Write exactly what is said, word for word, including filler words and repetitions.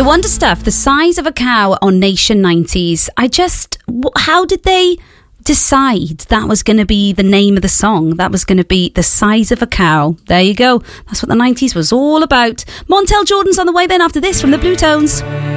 Wonder Stuff, The Size of a Cow on Nation nineties. I just, how did they decide that was going to be the name of the song? That was going to be The Size of a Cow. There you go. That's what the nineties was all about. Montel Jordan's on the way then after this from the Blue Tones.